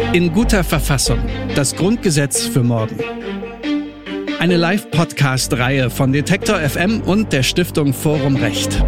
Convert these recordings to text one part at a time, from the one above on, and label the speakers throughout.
Speaker 1: In guter Verfassung. Das Grundgesetz für morgen. Eine Live-Podcast-Reihe von Detektor FM und der Stiftung Forum Recht.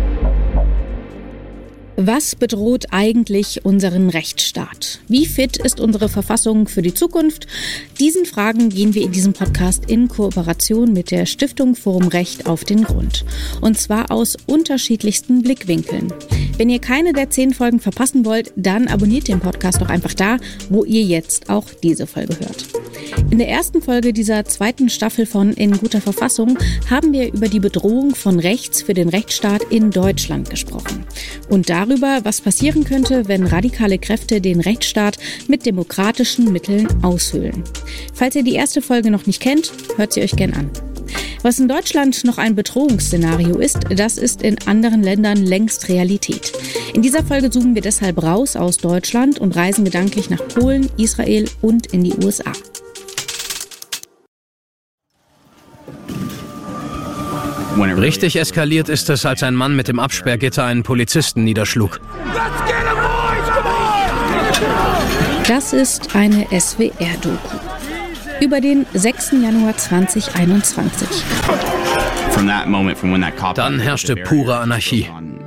Speaker 2: Was bedroht eigentlich unseren Rechtsstaat? Wie fit ist unsere Verfassung für die Zukunft? Diesen Fragen gehen wir in diesem Podcast in Kooperation mit der Stiftung Forum Recht auf den Grund. Und zwar aus unterschiedlichsten Blickwinkeln. Wenn ihr keine der 10 Folgen verpassen wollt, dann abonniert den Podcast doch einfach da, wo ihr jetzt auch diese Folge hört. In der ersten Folge dieser 2. Staffel von In guter Verfassung haben wir über die Bedrohung von rechts für den Rechtsstaat in Deutschland gesprochen. Und darüber, was passieren könnte, wenn radikale Kräfte den Rechtsstaat mit demokratischen Mitteln aushöhlen. Falls ihr die erste Folge noch nicht kennt, hört sie euch gern an. Was in Deutschland noch ein Bedrohungsszenario ist, das ist in anderen Ländern längst Realität. In dieser Folge zoomen wir deshalb raus aus Deutschland und reisen gedanklich nach Polen, Israel und in die USA.
Speaker 3: Richtig eskaliert ist es, als ein Mann mit dem Absperrgitter einen Polizisten niederschlug.
Speaker 2: Das ist eine SWR-Doku über den 6. Januar 2021.
Speaker 3: Dann herrschte pure Anarchie.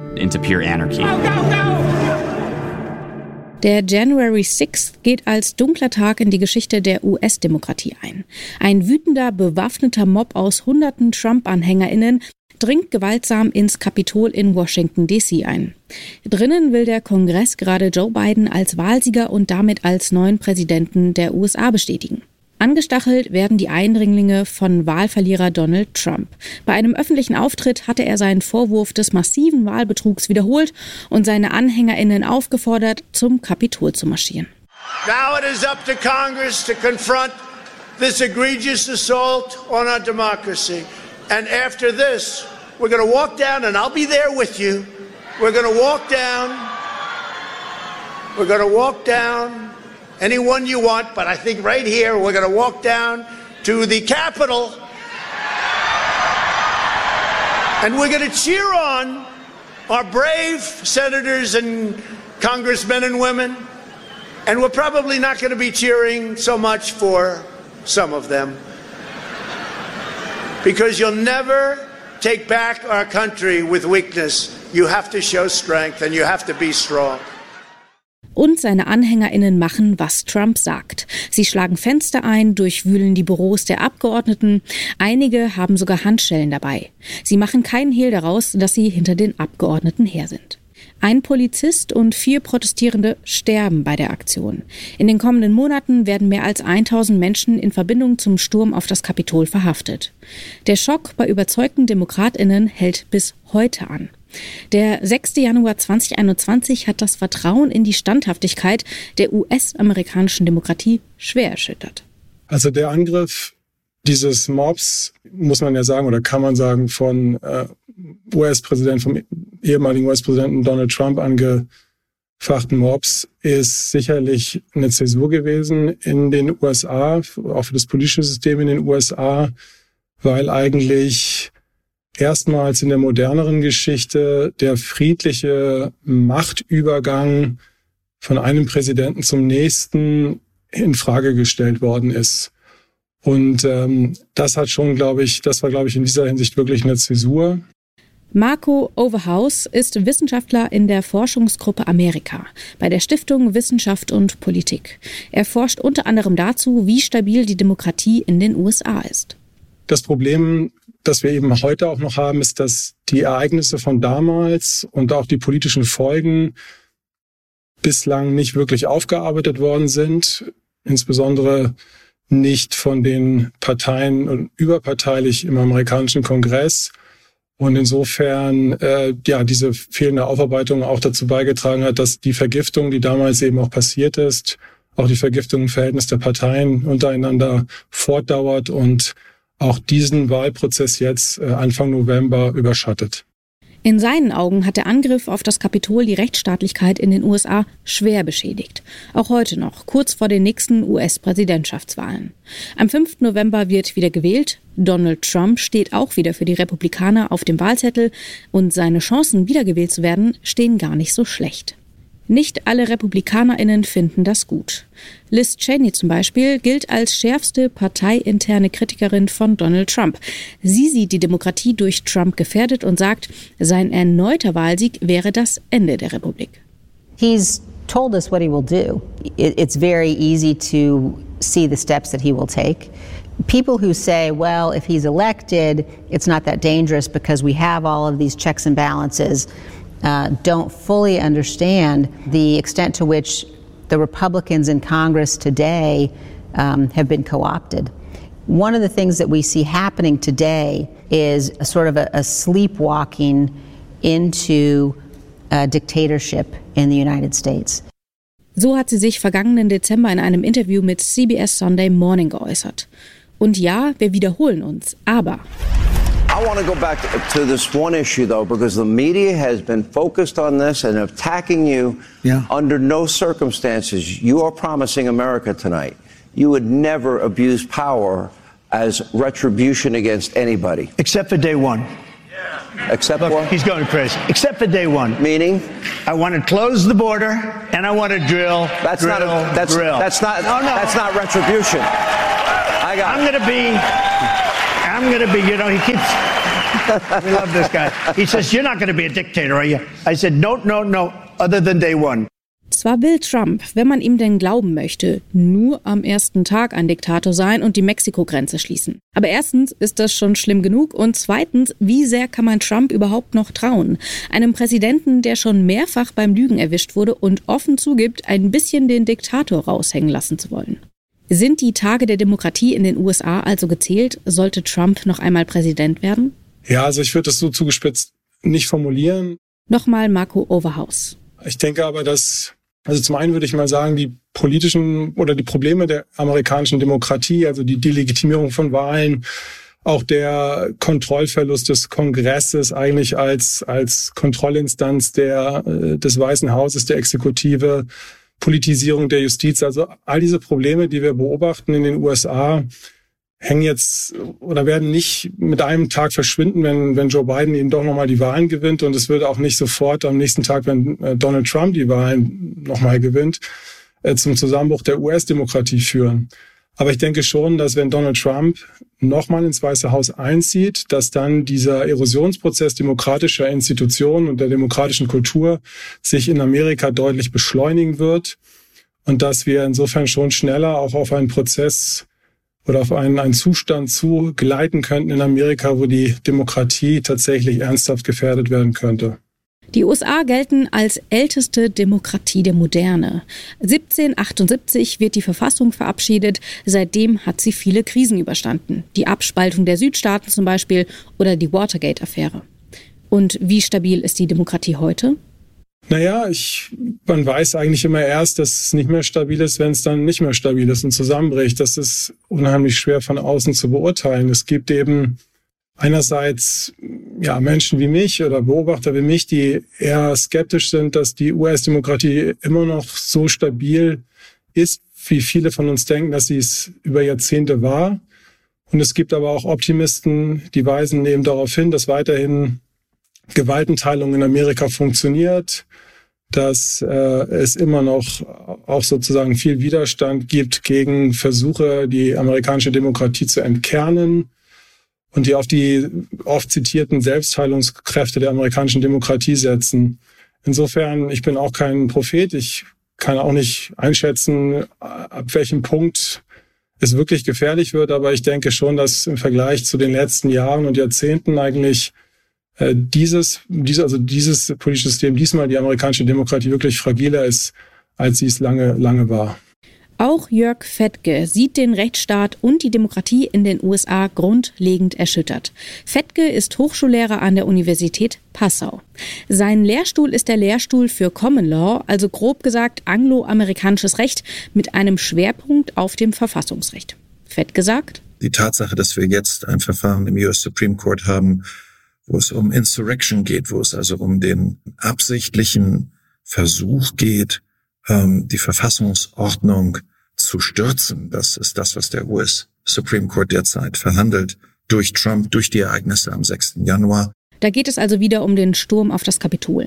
Speaker 2: Der January 6th geht als dunkler Tag in die Geschichte der US-Demokratie ein. Ein wütender, bewaffneter Mob aus hunderten Trump-AnhängerInnen dringt gewaltsam ins Kapitol in Washington, D.C. ein. Drinnen will der Kongress gerade Joe Biden als Wahlsieger und damit als neuen Präsidenten der USA bestätigen. Angestachelt werden die Eindringlinge von Wahlverlierer Donald Trump. Bei einem öffentlichen Auftritt hatte er seinen Vorwurf des massiven Wahlbetrugs wiederholt und seine AnhängerInnen aufgefordert, zum Kapitol zu marschieren.
Speaker 4: Now it is up to Congress to confront this egregious assault on our democracy. And after this, we're going to walk down, and I'll be there with you. We're going to walk down. We're going to walk down. Anyone you want, but I think right here we're going to walk down to the Capitol and we're going to cheer on our brave senators and congressmen and women, and we're probably not going to be cheering so much for some of them, because you'll never take back our country with weakness. You have to show strength and you have to be strong.
Speaker 2: Und seine AnhängerInnen machen, was Trump sagt. Sie schlagen Fenster ein, durchwühlen die Büros der Abgeordneten. Einige haben sogar Handschellen dabei. Sie machen keinen Hehl daraus, dass sie hinter den Abgeordneten her sind. Ein Polizist und 4 Protestierende sterben bei der Aktion. In den kommenden Monaten werden mehr als 1000 Menschen in Verbindung zum Sturm auf das Kapitol verhaftet. Der Schock bei überzeugten DemokratInnen hält bis heute an. Der 6. Januar 2021 hat das Vertrauen in die Standhaftigkeit der US-amerikanischen Demokratie schwer erschüttert.
Speaker 5: Also der Angriff dieses Mobs, muss man ja sagen, oder kann man sagen, vom ehemaligen US-Präsidenten Donald Trump angefachten Mobs, ist sicherlich eine Zäsur gewesen in den USA, auch für das politische System in den USA, weil eigentlich erstmals in der moderneren Geschichte der friedliche Machtübergang von einem Präsidenten zum nächsten in Frage gestellt worden ist. Und das war, glaube ich, in dieser Hinsicht wirklich eine Zäsur.
Speaker 2: Marco Overhaus ist Wissenschaftler in der Forschungsgruppe Amerika bei der Stiftung Wissenschaft und Politik. Er forscht unter anderem dazu, wie stabil die Demokratie in den USA ist.
Speaker 5: Das Problem, das wir eben heute auch noch haben, ist, dass die Ereignisse von damals und auch die politischen Folgen bislang nicht wirklich aufgearbeitet worden sind, insbesondere nicht von den Parteien und überparteilich im amerikanischen Kongress. Und insofern diese fehlende Aufarbeitung auch dazu beigetragen hat, dass die Vergiftung, die damals eben auch passiert ist, auch die Vergiftung im Verhältnis der Parteien untereinander fortdauert und auch diesen Wahlprozess jetzt Anfang November überschattet.
Speaker 2: In seinen Augen hat der Angriff auf das Kapitol die Rechtsstaatlichkeit in den USA schwer beschädigt. Auch heute noch, kurz vor den nächsten US-Präsidentschaftswahlen. Am 5. November wird wieder gewählt. Donald Trump steht auch wieder für die Republikaner auf dem Wahlzettel und seine Chancen, wiedergewählt zu werden, stehen gar nicht so schlecht. Nicht alle RepublikanerInnen finden das gut. Liz Cheney zum Beispiel gilt als schärfste parteiinterne Kritikerin von Donald Trump. Sie sieht die Demokratie durch Trump gefährdet und sagt, sein erneuter Wahlsieg wäre das Ende der Republik.
Speaker 6: He's told us what he will do. It's very easy to see the steps that he will take. People who say, well, if he's elected, it's not that dangerous because we have all of these checks and balances, don't fully understand the extent to which the Republicans in Congress today have been co-opted. One of the things that we see happening today is a sort of a sleepwalking into dictatorship in the United States.
Speaker 2: So hat sie sich vergangenen Dezember in einem Interview mit CBS Sunday Morning geäußert. Und ja, wir wiederholen uns, aber
Speaker 7: I want to go back to this one issue, though, because the media has been focused on this and attacking you.
Speaker 1: Yeah.
Speaker 7: Under no circumstances, you are promising America tonight you would never abuse power as retribution against anybody.
Speaker 8: Except for day one.
Speaker 7: Except
Speaker 8: Look,
Speaker 7: what?
Speaker 8: he's going crazy. Except for day one.
Speaker 7: Meaning?
Speaker 8: I want to close the border and I want to drill.
Speaker 7: That's
Speaker 8: drill,
Speaker 7: not. That's
Speaker 8: drill.
Speaker 7: That's not.
Speaker 8: No.
Speaker 7: That's not retribution.
Speaker 8: I'm going to be. You know, he keeps. We love this guy. He says, "You're not going to be a dictator, are you?" I said, "No. Other than day one."
Speaker 2: Zwar will Trump, wenn man ihm denn glauben möchte, nur am ersten Tag ein Diktator sein und die Mexiko-Grenze schließen. Aber erstens ist das schon schlimm genug und zweitens, wie sehr kann man Trump überhaupt noch trauen? Einem Präsidenten, der schon mehrfach beim Lügen erwischt wurde und offen zugibt, ein bisschen den Diktator raushängen lassen zu wollen. Sind die Tage der Demokratie in den USA also gezählt? Sollte Trump noch einmal Präsident werden?
Speaker 5: Ja, also ich würde das so zugespitzt nicht formulieren.
Speaker 2: Nochmal Marco Overhaus.
Speaker 5: Ich denke aber, also zum einen würde ich mal sagen, die politischen oder die Probleme der amerikanischen Demokratie, also die Delegitimierung von Wahlen, auch der Kontrollverlust des Kongresses eigentlich als Kontrollinstanz des Weißen Hauses, der Exekutive, Politisierung der Justiz, also all diese Probleme, die wir beobachten in den USA, hängen jetzt oder werden nicht mit einem Tag verschwinden, wenn Joe Biden eben doch nochmal die Wahlen gewinnt. Und es würde auch nicht sofort am nächsten Tag, wenn Donald Trump die Wahlen nochmal gewinnt, zum Zusammenbruch der US-Demokratie führen. Aber ich denke schon, dass wenn Donald Trump nochmal ins Weiße Haus einzieht, dass dann dieser Erosionsprozess demokratischer Institutionen und der demokratischen Kultur sich in Amerika deutlich beschleunigen wird und dass wir insofern schon schneller auch auf einen Prozess oder auf einen Zustand zu gleiten könnten in Amerika, wo die Demokratie tatsächlich ernsthaft gefährdet werden könnte.
Speaker 2: Die USA gelten als älteste Demokratie der Moderne. 1778 wird die Verfassung verabschiedet. Seitdem hat sie viele Krisen überstanden. Die Abspaltung der Südstaaten zum Beispiel oder die Watergate-Affäre. Und wie stabil ist die Demokratie heute?
Speaker 5: Naja, man weiß eigentlich immer erst, dass es nicht mehr stabil ist, wenn es dann nicht mehr stabil ist und zusammenbricht. Das ist unheimlich schwer von außen zu beurteilen. Es gibt eben einerseits Menschen wie mich oder Beobachter wie mich, die eher skeptisch sind, dass die US-Demokratie immer noch so stabil ist, wie viele von uns denken, dass sie es über Jahrzehnte war. Und es gibt aber auch Optimisten, die weisen eben darauf hin, dass weiterhin Gewaltenteilung in Amerika funktioniert, dass es immer noch auch sozusagen viel Widerstand gibt gegen Versuche, die amerikanische Demokratie zu entkernen und die auf die oft zitierten Selbstheilungskräfte der amerikanischen Demokratie setzen. Insofern, ich bin auch kein Prophet. Ich kann auch nicht einschätzen, ab welchem Punkt es wirklich gefährlich wird, aber ich denke schon, dass im Vergleich zu den letzten Jahren und Jahrzehnten eigentlich dieses politische System, diesmal die amerikanische Demokratie wirklich fragiler ist, als sie es lange war.
Speaker 2: Auch Jörg Fettke sieht den Rechtsstaat und die Demokratie in den USA grundlegend erschüttert. Fettke ist Hochschullehrer an der Universität Passau. Sein Lehrstuhl ist der Lehrstuhl für Common Law, also grob gesagt angloamerikanisches Recht mit einem Schwerpunkt auf dem Verfassungsrecht. Fettke sagt:
Speaker 9: Die Tatsache, dass wir jetzt ein Verfahren im US Supreme Court haben, wo es um Insurrection geht, wo es also um den absichtlichen Versuch geht, die Verfassungsordnung zu stürzen. Das ist das, was der US Supreme Court derzeit verhandelt, durch Trump, durch die Ereignisse am 6. Januar.
Speaker 2: Da geht es also wieder um den Sturm auf das Kapitol.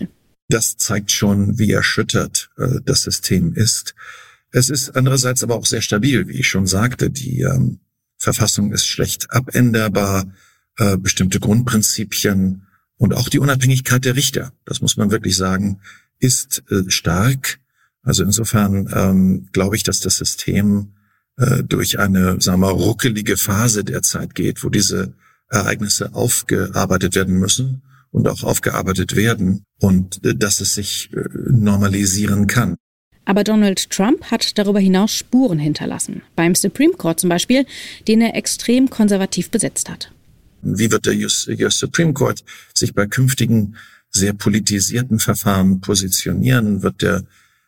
Speaker 9: Das zeigt schon, wie erschüttert das System ist. Es ist andererseits aber auch sehr stabil, wie ich schon sagte. Die Verfassung ist schlecht abänderbar, bestimmte Grundprinzipien und auch die Unabhängigkeit der Richter, das muss man wirklich sagen, ist stark. Also insofern glaube ich, dass das System durch eine, sagen wir mal, ruckelige Phase derzeit geht, wo diese Ereignisse aufgearbeitet werden müssen und auch aufgearbeitet werden und dass es sich normalisieren kann.
Speaker 2: Aber Donald Trump hat darüber hinaus Spuren hinterlassen. Beim Supreme Court zum Beispiel, den er extrem konservativ besetzt hat.
Speaker 9: Wie wird der US Supreme Court sich bei künftigen sehr politisierten Verfahren positionieren? Wird der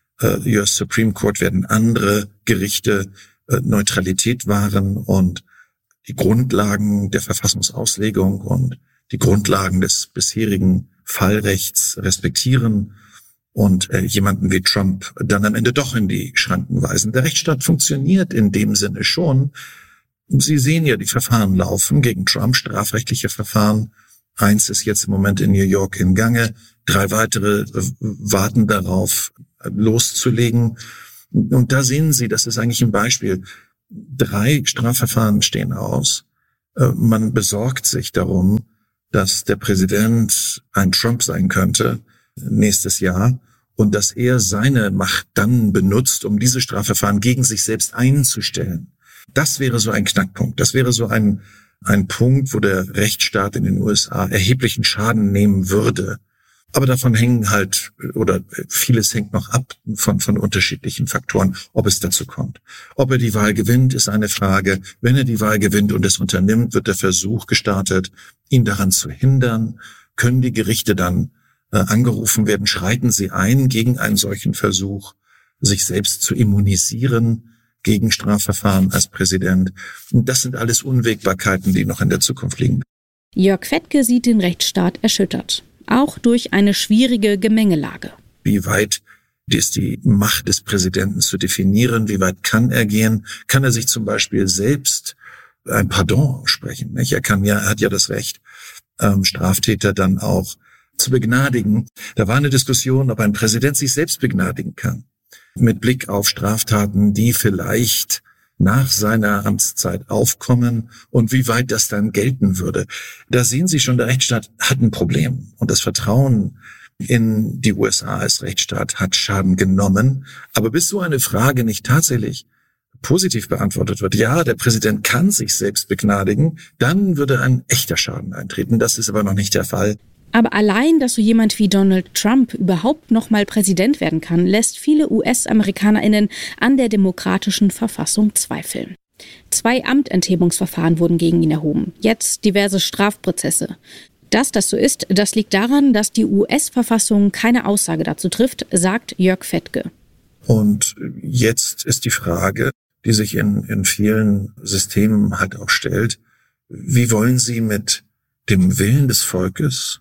Speaker 9: US Supreme Court, werden andere Gerichte Neutralität wahren und die Grundlagen der Verfassungsauslegung und die Grundlagen des bisherigen Fallrechts respektieren und jemanden wie Trump dann am Ende doch in die Schranken weisen? Der Rechtsstaat funktioniert in dem Sinne schon. Sie sehen ja, die Verfahren laufen gegen Trump, strafrechtliche Verfahren. 1 ist jetzt im Moment in New York in Gange. 3 weitere warten darauf, loszulegen. Und da sehen Sie, das ist eigentlich ein Beispiel. 3 Strafverfahren stehen aus. Man besorgt sich darum, dass der Präsident ein Trump sein könnte nächstes Jahr und dass er seine Macht dann benutzt, um diese Strafverfahren gegen sich selbst einzustellen. Das wäre so ein Knackpunkt. Das wäre so ein Punkt, wo der Rechtsstaat in den USA erheblichen Schaden nehmen würde. Aber davon hängen halt, oder vieles hängt noch ab von unterschiedlichen Faktoren, ob es dazu kommt. Ob er die Wahl gewinnt, ist eine Frage. Wenn er die Wahl gewinnt und es unternimmt, wird der Versuch gestartet, ihn daran zu hindern. Können die Gerichte dann angerufen werden? Schreiten sie ein gegen einen solchen Versuch, sich selbst zu immunisieren gegen Strafverfahren als Präsident? Und das sind alles Unwägbarkeiten, die noch in der Zukunft liegen.
Speaker 2: Jörg Fettke sieht den Rechtsstaat erschüttert. Auch durch eine schwierige Gemengelage.
Speaker 9: Wie weit ist die Macht des Präsidenten zu definieren? Wie weit kann er gehen? Kann er sich zum Beispiel selbst ein Pardon sprechen? Er hat ja das Recht, Straftäter dann auch zu begnadigen. Da war eine Diskussion, ob ein Präsident sich selbst begnadigen kann. Mit Blick auf Straftaten, die vielleicht nach seiner Amtszeit aufkommen und wie weit das dann gelten würde. Da sehen Sie schon, der Rechtsstaat hat ein Problem und das Vertrauen in die USA als Rechtsstaat hat Schaden genommen. Aber bis so eine Frage nicht tatsächlich positiv beantwortet wird, ja, der Präsident kann sich selbst begnadigen, dann würde ein echter Schaden eintreten. Das ist aber noch nicht der Fall.
Speaker 2: Aber allein, dass so jemand wie Donald Trump überhaupt noch mal Präsident werden kann, lässt viele US-AmerikanerInnen an der demokratischen Verfassung zweifeln. 2 Amtenthebungsverfahren wurden gegen ihn erhoben, jetzt diverse Strafprozesse. Dass das so ist, das liegt daran, dass die US-Verfassung keine Aussage dazu trifft, sagt Jörg Fettke.
Speaker 9: Und jetzt ist die Frage, die sich in vielen Systemen halt auch stellt, wie wollen Sie mit dem Willen des Volkes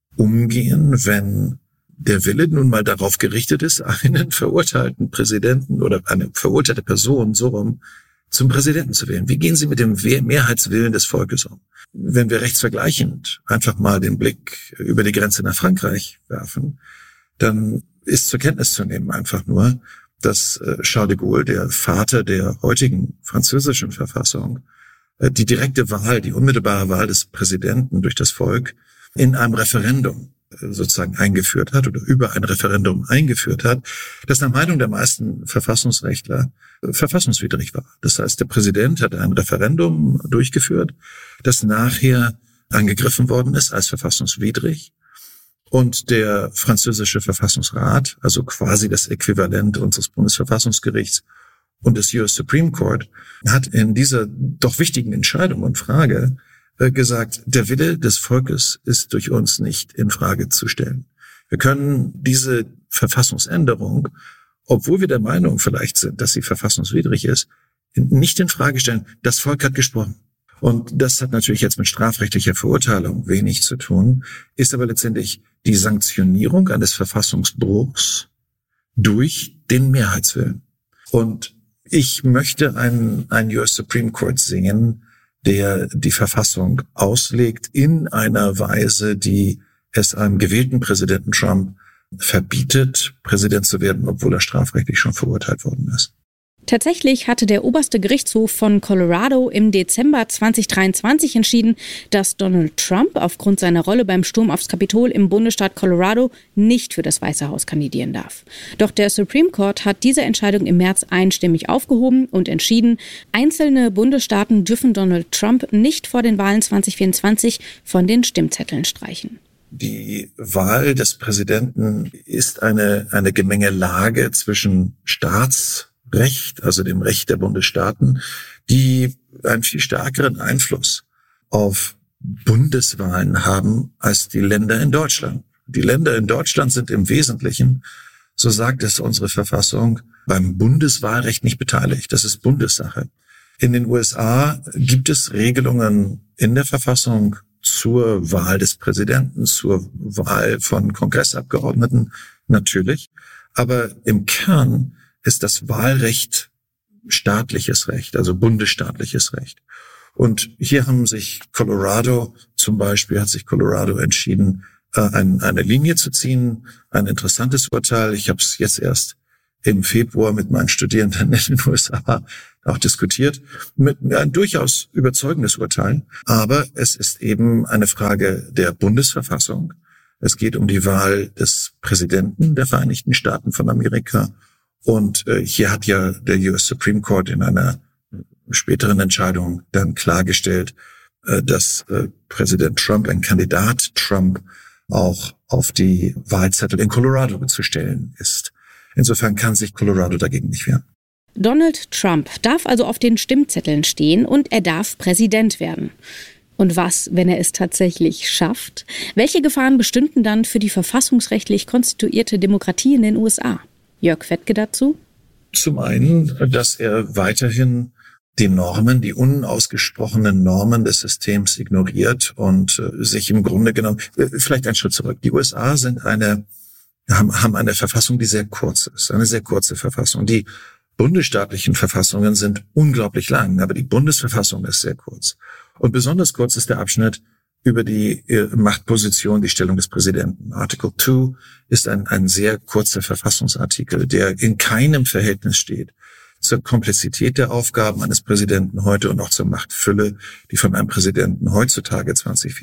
Speaker 9: umgehen, wenn der Wille nun mal darauf gerichtet ist, einen verurteilten Präsidenten oder eine verurteilte Person so rum zum Präsidenten zu wählen? Wie gehen Sie mit dem Mehrheitswillen des Volkes um? Wenn wir rechtsvergleichend einfach mal den Blick über die Grenze nach Frankreich werfen, dann ist zur Kenntnis zu nehmen einfach nur, dass Charles de Gaulle, der Vater der heutigen französischen Verfassung, die direkte Wahl, die unmittelbare Wahl des Präsidenten durch das Volk in einem Referendum sozusagen eingeführt hat oder über ein Referendum eingeführt hat, das nach Meinung der meisten Verfassungsrechtler verfassungswidrig war. Das heißt, der Präsident hat ein Referendum durchgeführt, das nachher angegriffen worden ist als verfassungswidrig. Und der französische Verfassungsrat, also quasi das Äquivalent unseres Bundesverfassungsgerichts und des US Supreme Court, hat in dieser doch wichtigen Entscheidung und Frage gesagt, der Wille des Volkes ist durch uns nicht in Frage zu stellen. Wir können diese Verfassungsänderung, obwohl wir der Meinung vielleicht sind, dass sie verfassungswidrig ist, nicht in Frage stellen. Das Volk hat gesprochen. Und das hat natürlich jetzt mit strafrechtlicher Verurteilung wenig zu tun, ist aber letztendlich die Sanktionierung eines Verfassungsbruchs durch den Mehrheitswillen. Und ich möchte einen US Supreme Court sehen, der die Verfassung auslegt in einer Weise, die es einem gewählten Präsidenten Trump verbietet, Präsident zu werden, obwohl er strafrechtlich schon verurteilt worden ist.
Speaker 2: Tatsächlich hatte der oberste Gerichtshof von Colorado im Dezember 2023 entschieden, dass Donald Trump aufgrund seiner Rolle beim Sturm aufs Kapitol im Bundesstaat Colorado nicht für das Weiße Haus kandidieren darf. Doch der Supreme Court hat diese Entscheidung im März einstimmig aufgehoben und entschieden, einzelne Bundesstaaten dürfen Donald Trump nicht vor den Wahlen 2024 von den Stimmzetteln streichen.
Speaker 9: Die Wahl des Präsidenten ist eine Gemengelage zwischen Staatsrecht, also dem Recht der Bundesstaaten, die einen viel stärkeren Einfluss auf Bundeswahlen haben als die Länder in Deutschland. Die Länder in Deutschland sind im Wesentlichen, so sagt es unsere Verfassung, beim Bundeswahlrecht nicht beteiligt. Das ist Bundessache. In den USA gibt es Regelungen in der Verfassung zur Wahl des Präsidenten, zur Wahl von Kongressabgeordneten, natürlich. Aber im Kern ist das Wahlrecht staatliches Recht, also bundesstaatliches Recht. Und hier hat sich Colorado entschieden, eine Linie zu ziehen, ein interessantes Urteil. Ich habe es jetzt erst im Februar mit meinen Studierenden in den USA auch diskutiert, mit ein durchaus überzeugendes Urteil. Aber es ist eben eine Frage der Bundesverfassung. Es geht um die Wahl des Präsidenten der Vereinigten Staaten von Amerika. Und hier hat ja der US Supreme Court in einer späteren Entscheidung dann klargestellt, dass Präsident Trump, ein Kandidat Trump, auch auf die Wahlzettel in Colorado zu stellen ist. Insofern kann sich Colorado dagegen nicht wehren.
Speaker 2: Donald Trump darf also auf den Stimmzetteln stehen und er darf Präsident werden. Und was, wenn er es tatsächlich schafft? Welche Gefahren bestünden dann für die verfassungsrechtlich konstituierte Demokratie in den USA? Jörg Fettke dazu?
Speaker 9: Zum einen, dass er weiterhin die Normen, die unausgesprochenen Normen des Systems ignoriert und sich im Grunde genommen, vielleicht einen Schritt zurück. Die USA haben eine Verfassung, die sehr kurz ist, eine sehr kurze Verfassung. Die bundesstaatlichen Verfassungen sind unglaublich lang, aber die Bundesverfassung ist sehr kurz. Und besonders kurz ist der Abschnitt über die Machtposition, die Stellung des Präsidenten. Article 2 ist ein sehr kurzer Verfassungsartikel, der in keinem Verhältnis steht zur Komplexität der Aufgaben eines Präsidenten heute und auch zur Machtfülle, die von einem Präsidenten heutzutage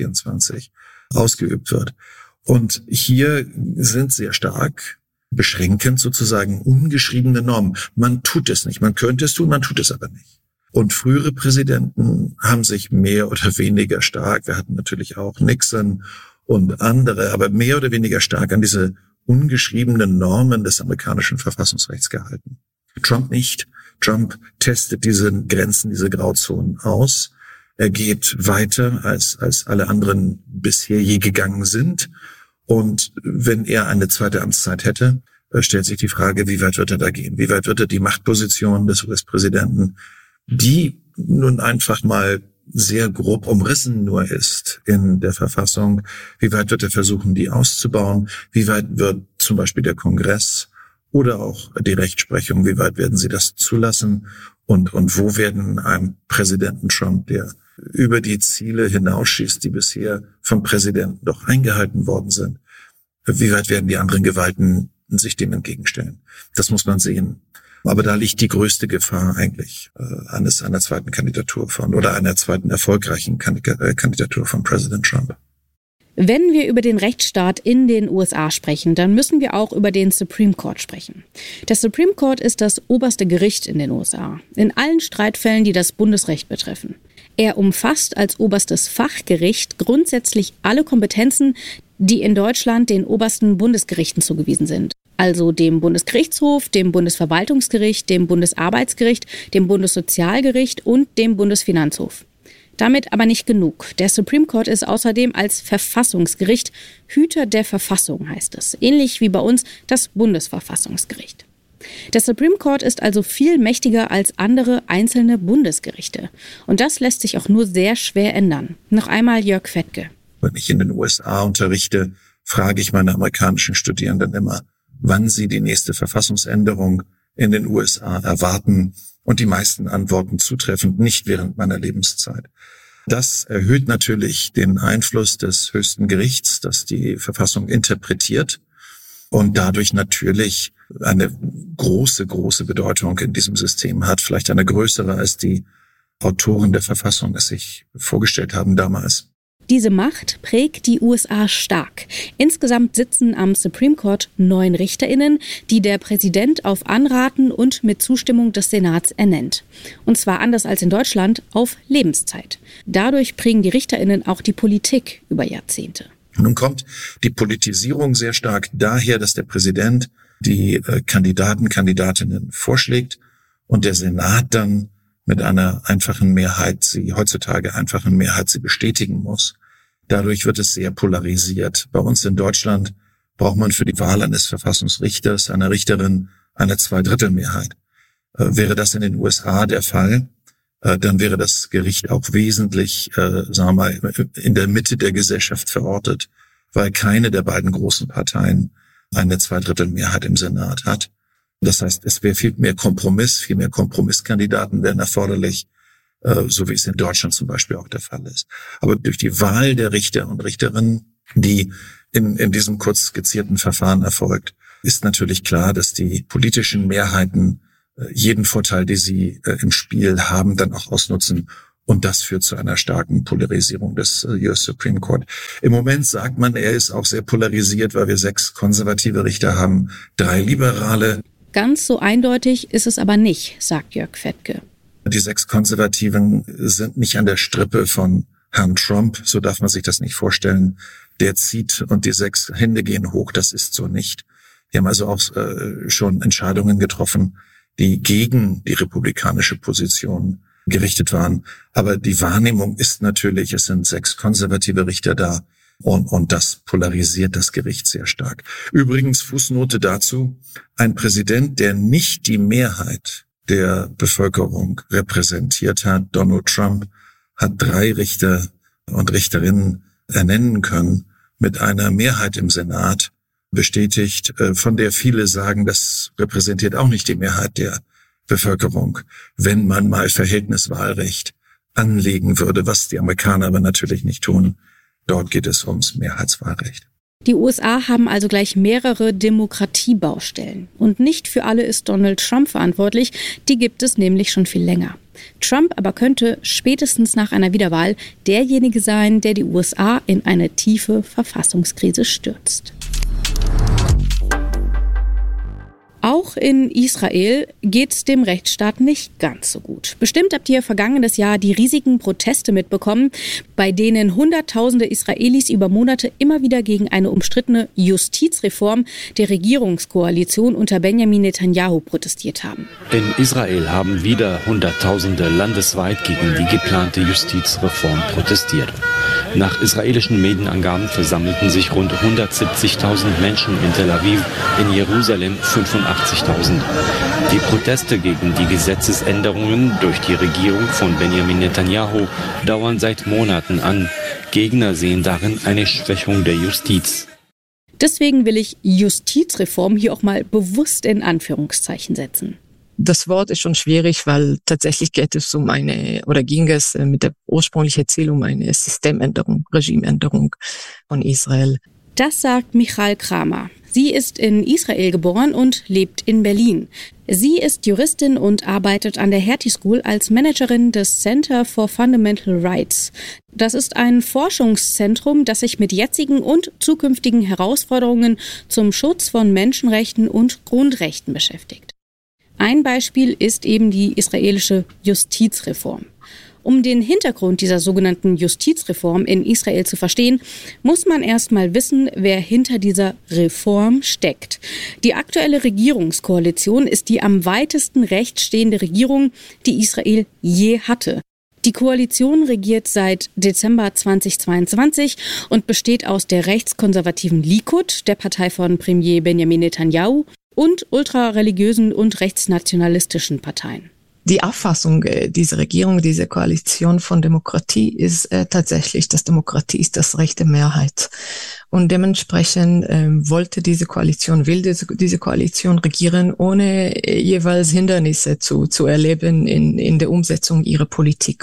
Speaker 9: 2024 ausgeübt wird. Und hier sind sehr stark beschränkend sozusagen ungeschriebene Normen. Man tut es nicht. Man könnte es tun, man tut es aber nicht. Und frühere Präsidenten haben sich mehr oder weniger stark, wir hatten natürlich auch Nixon und andere, aber mehr oder weniger stark an diese ungeschriebenen Normen des amerikanischen Verfassungsrechts gehalten. Trump nicht. Trump testet diese Grenzen, diese Grauzonen aus. Er geht weiter, als alle anderen bisher je gegangen sind. Und wenn er eine zweite Amtszeit hätte, stellt sich die Frage, wie weit wird er da gehen? Wie weit wird er die Machtposition des US-Präsidenten, die nun einfach mal sehr grob umrissen nur ist in der Verfassung, wie weit wird er versuchen, die auszubauen? Wie weit wird zum Beispiel der Kongress oder auch die Rechtsprechung, wie weit werden sie das zulassen? Und wo werden einem Präsidenten Trump, der über die Ziele hinausschießt, die bisher vom Präsidenten doch eingehalten worden sind, wie weit werden die anderen Gewalten sich dem entgegenstellen? Das muss man sehen. Aber da liegt die größte Gefahr eigentlich einer zweiten Kandidatur einer zweiten erfolgreichen Kandidatur von Präsident Trump.
Speaker 2: Wenn wir über den Rechtsstaat in den USA sprechen, dann müssen wir auch über den Supreme Court sprechen. Der Supreme Court ist das oberste Gericht in den USA, in allen Streitfällen, die das Bundesrecht betreffen. Er umfasst als oberstes Fachgericht grundsätzlich alle Kompetenzen, die in Deutschland den obersten Bundesgerichten zugewiesen sind. Also dem Bundesgerichtshof, dem Bundesverwaltungsgericht, dem Bundesarbeitsgericht, dem Bundessozialgericht und dem Bundesfinanzhof. Damit aber nicht genug. Der Supreme Court ist außerdem als Verfassungsgericht Hüter der Verfassung, heißt es. Ähnlich wie bei uns das Bundesverfassungsgericht. Der Supreme Court ist also viel mächtiger als andere einzelne Bundesgerichte. Und das lässt sich auch nur sehr schwer ändern. Noch einmal Jörg Fettke.
Speaker 9: Wenn ich in den USA unterrichte, frage ich meine amerikanischen Studierenden immer, wann sie die nächste Verfassungsänderung in den USA erwarten. Und die meisten Antworten zutreffend nicht während meiner Lebenszeit. Das erhöht natürlich den Einfluss des höchsten Gerichts, das die Verfassung interpretiert. und dadurch natürlich eine große, große Bedeutung in diesem System hat, vielleicht eine größere, als die Autoren der Verfassung es sich vorgestellt haben damals.
Speaker 2: Diese Macht prägt die USA stark. Insgesamt sitzen am Supreme Court 9 RichterInnen, die der Präsident auf Anraten und mit Zustimmung des Senats ernennt. Und zwar anders als in Deutschland auf Lebenszeit. Dadurch prägen die RichterInnen auch die Politik über Jahrzehnte.
Speaker 9: Nun kommt die Politisierung sehr stark daher, dass der Präsident die Kandidatinnen vorschlägt und der Senat dann mit einer einfachen Mehrheit, sie bestätigen muss. Dadurch wird es sehr polarisiert. Bei uns in Deutschland braucht man für die Wahl eines Verfassungsrichters, einer Richterin, eine 2/3 Wäre das in den USA der Fall, dann wäre das Gericht auch wesentlich, in der Mitte der Gesellschaft verortet, weil keine der beiden großen Parteien eine 2/3 im Senat hat. Das heißt, es wäre viel mehr Kompromisskandidaten wären erforderlich, so wie es in Deutschland zum Beispiel auch der Fall ist. Aber durch die Wahl der Richter und Richterinnen, die in diesem kurz skizzierten Verfahren erfolgt, ist natürlich klar, dass die politischen Mehrheiten jeden Vorteil, den sie im Spiel haben, dann auch ausnutzen. Und das führt zu einer starken Polarisierung des US Supreme Court. Im Moment sagt man, er ist auch sehr polarisiert, weil wir 6 konservative Richter haben, 3 Liberale.
Speaker 2: Ganz so eindeutig ist es aber nicht, sagt Jörg Fettke.
Speaker 9: Die 6 Konservativen sind nicht an der Strippe von Herrn Trump, so darf man sich das nicht vorstellen. Der zieht und die 6 Hände gehen hoch, das ist so nicht. Die haben also auch schon Entscheidungen getroffen, die gegen die republikanische Position gerichtet waren. Aber die Wahrnehmung ist natürlich, es sind 6 konservative Richter da und das polarisiert das Gericht sehr stark. Übrigens, Fußnote dazu, ein Präsident, der nicht die Mehrheit der Bevölkerung repräsentiert hat, Donald Trump, hat 3 Richter und Richterinnen ernennen können mit einer Mehrheit im Senat, bestätigt, von der viele sagen, das repräsentiert auch nicht die Mehrheit der Bevölkerung, wenn man mal Verhältniswahlrecht anlegen würde, was die Amerikaner aber natürlich nicht tun. Dort geht es ums Mehrheitswahlrecht.
Speaker 2: Die USA haben also gleich mehrere Demokratiebaustellen. Und nicht für alle ist Donald Trump verantwortlich, die gibt es nämlich schon viel länger. Trump aber könnte spätestens nach einer Wiederwahl derjenige sein, der die USA in eine tiefe Verfassungskrise stürzt. Auch in Israel geht's dem Rechtsstaat nicht ganz so gut. Bestimmt habt ihr vergangenes Jahr die riesigen Proteste mitbekommen, bei denen Hunderttausende Israelis über Monate immer wieder gegen eine umstrittene Justizreform der Regierungskoalition unter Benjamin Netanyahu protestiert haben.
Speaker 10: In Israel haben wieder Hunderttausende landesweit gegen die geplante Justizreform protestiert. Nach israelischen Medienangaben versammelten sich rund 170.000 Menschen in Tel Aviv, in Jerusalem 85.000. Die Proteste gegen die Gesetzesänderungen durch die Regierung von Benjamin Netanyahu dauern seit Monaten an. Gegner sehen darin eine Schwächung der Justiz.
Speaker 2: Deswegen will ich Justizreform hier auch mal bewusst in Anführungszeichen setzen.
Speaker 11: Das Wort ist schon schwierig, weil tatsächlich ging es mit der ursprünglichen Ziel um eine Systemänderung, Regimeänderung von Israel.
Speaker 2: Das sagt Michal Kramer. Sie ist in Israel geboren und lebt in Berlin. Sie ist Juristin und arbeitet an der Hertie School als Managerin des Center for Fundamental Rights. Das ist ein Forschungszentrum, das sich mit jetzigen und zukünftigen Herausforderungen zum Schutz von Menschenrechten und Grundrechten beschäftigt. Ein Beispiel ist eben die israelische Justizreform. Um den Hintergrund dieser sogenannten Justizreform in Israel zu verstehen, muss man erst mal wissen, wer hinter dieser Reform steckt. Die aktuelle Regierungskoalition ist die am weitesten rechts stehende Regierung, die Israel je hatte. Die Koalition regiert seit Dezember 2022 und besteht aus der rechtskonservativen Likud, der Partei von Premier Benjamin Netanyahu, und ultrareligiösen und rechtsnationalistischen Parteien.
Speaker 11: Die Auffassung dieser Regierung, dieser Koalition von Demokratie ist tatsächlich, dass Demokratie ist das Recht der Mehrheit. Und dementsprechend will diese Koalition regieren, ohne jeweils Hindernisse zu erleben in der Umsetzung ihrer Politik.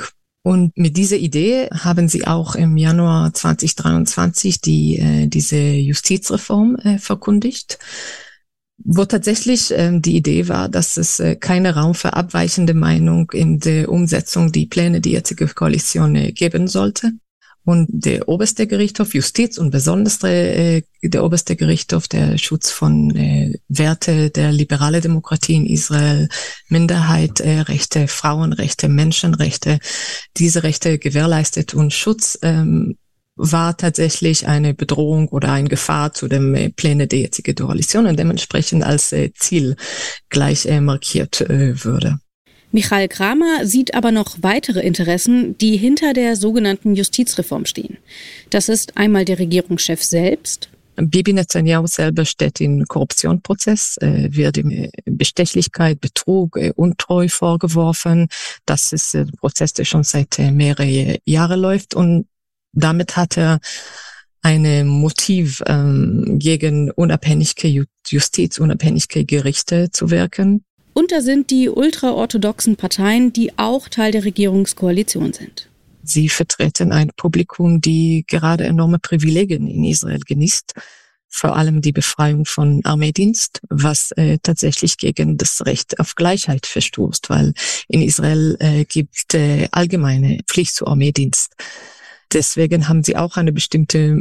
Speaker 11: Und mit dieser Idee haben sie auch im Januar 2023 diese Justizreform verkündigt, wo tatsächlich die Idee war, dass es keinen Raum für abweichende Meinung in der Umsetzung die Pläne der jetzigen Koalition geben sollte. Und der oberste Gerichtshof, Justiz und besonders der oberste Gerichtshof, der Schutz von Werte der liberalen Demokratie in Israel, Minderheitenrechte, Frauenrechte, Menschenrechte, diese Rechte gewährleistet und Schutz war tatsächlich eine Bedrohung oder eine Gefahr zu den Plänen der jetzigen Koalition und dementsprechend als Ziel gleich markiert würde.
Speaker 2: Michael Kramer sieht aber noch weitere Interessen, die hinter der sogenannten Justizreform stehen. Das ist einmal der Regierungschef selbst.
Speaker 11: Bibi Netanyahu selber steht in Korruptionsprozess, wird ihm Bestechlichkeit, Betrug, Untreu vorgeworfen. Das ist ein Prozess, der schon seit mehreren Jahren läuft und damit hat er ein Motiv gegen unabhängige Justiz, unabhängige Gerichte zu wirken.
Speaker 2: Und da sind die ultraorthodoxen Parteien, die auch Teil der Regierungskoalition sind.
Speaker 11: Sie vertreten ein Publikum, die gerade enorme Privilegien in Israel genießt. Vor allem die Befreiung von Armeedienst, was tatsächlich gegen das Recht auf Gleichheit verstoßt, weil in Israel gibt allgemeine Pflicht zu Armeedienst. Deswegen haben sie auch eine bestimmte